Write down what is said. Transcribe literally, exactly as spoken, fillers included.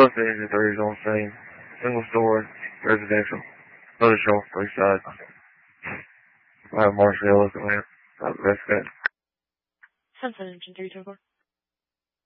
Both the engine three is on the same. Single story, residential. Another show on three sides. I have Marshall look at that. That's good. Sunset Engine three, Togor.